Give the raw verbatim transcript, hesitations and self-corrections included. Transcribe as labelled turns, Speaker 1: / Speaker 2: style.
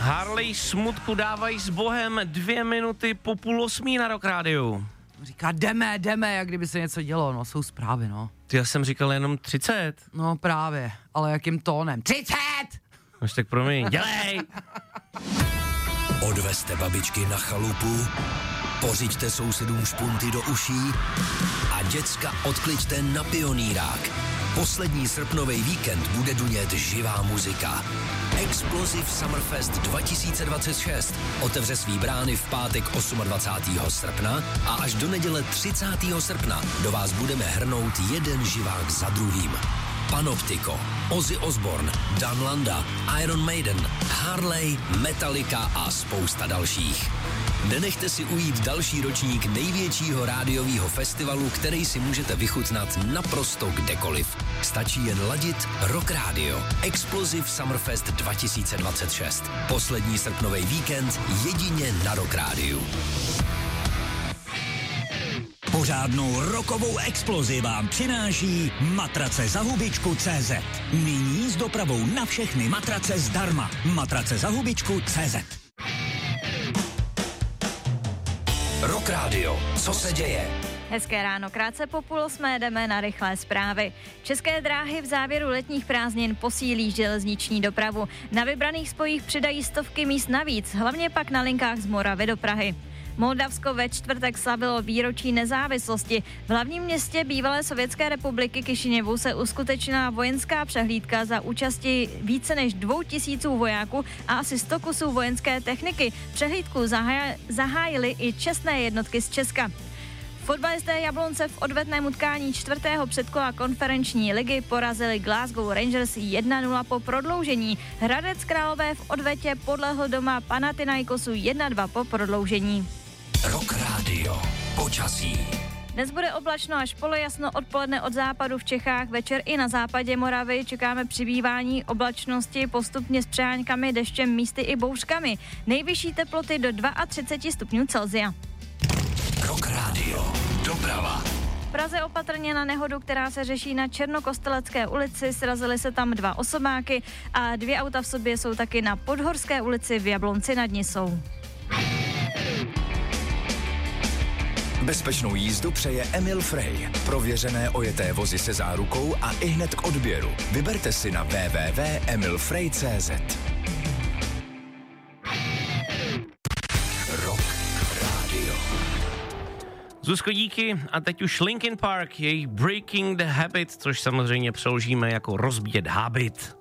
Speaker 1: Harley smutku dávají s Bohem dvě minuty po půl osmí na Rock Rádiu.
Speaker 2: Říká, jdeme, jdeme, jak kdyby se něco dělo, no, jsou zprávy, no.
Speaker 1: Ty, já jsem říkal jenom třicet.
Speaker 2: No právě, ale jakým tónem? třicet!
Speaker 1: Už tak promiň, dělej!
Speaker 3: Odvezte babičky na chalupu, pořiďte sousedům špunty do uší a děcka odkliďte na Pionýrák. Poslední srpnový víkend bude dunět živá muzika. Explosive Summerfest dva tisíce dvacet šest otevře svý brány v pátek dvacátého osmého srpna a až do neděle třicátého srpna do vás budeme hrnout jeden živák za druhým. Panoptiko, Ozzy Osbourne, Dan Landa, Iron Maiden, Harley, Metallica a spousta dalších. Nenechte si ujít další ročník největšího rádiového festivalu, který si můžete vychutnat naprosto kdekoliv. Stačí jen ladit Rock Radio. Explosive Summerfest dva tisíce dvacet šest. Poslední srpnový víkend jedině na Rock Radio.
Speaker 4: Pořádnou rokovou explozi vám přináší matrace za hubičku tečka cé zet. Nyní s dopravou na všechny matrace zdarma. Matrace za hubičku tečka cé zet.
Speaker 3: Rock Radio. Co se děje?
Speaker 5: Hezké ráno, krátce po půl osmé jdeme na rychlé zprávy. České dráhy v závěru letních prázdnin posílí železniční dopravu. Na vybraných spojích přidají stovky míst navíc, hlavně pak na linkách z Moravy do Prahy. Moldavsko ve čtvrtek slavilo výročí nezávislosti. V hlavním městě bývalé Sovětské republiky Kišiněvu se uskutečnila vojenská přehlídka za účasti více než dvou tisíců vojáků a asi sto kusů vojenské techniky. Přehlídku zahájily i čestné jednotky z Česka. Fotbalisté Jablonce v odvetném utkání čtvrtého předkola konferenční ligy porazili Glasgow Rangers jedna nula po prodloužení. Hradec Králové v odvetě podlehl doma Panathinaikosu jedna dva po prodloužení.
Speaker 3: Rock Radio. Počasí.
Speaker 5: Dnes bude oblačno až polojasno, odpoledne od západu v Čechách, večer i na západě Moravy čekáme přibývání oblačnosti postupně s přeháňkami, deštěm, místy i bouřkami. Nejvyšší teploty do třicet dva stupňů Celsia.
Speaker 3: Rock Radio. Doprava.
Speaker 5: V Praze opatrně na nehodu, která se řeší na Černokostelecké ulici, srazily se tam dva osobáky a dvě auta v sobě jsou taky na Podhorské ulici v Jablonci nad Nisou.
Speaker 3: Bezpečnou jízdu přeje Emil Frey. Prověřené ojeté vozy se zárukou a i hned k odběru. Vyberte si na w w w tečka emil frey tečka cé zet. Rock Radio.
Speaker 1: Zuzko, díky. A teď už Linkin Park, jejich Breaking the Habit, což samozřejmě přeložíme jako rozbíjet hábit.